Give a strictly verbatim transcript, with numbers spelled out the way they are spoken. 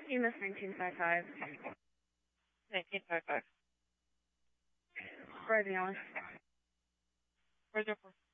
You missed nineteen fifty-five. nineteen fifty-five. Rising Alice. Where's your four?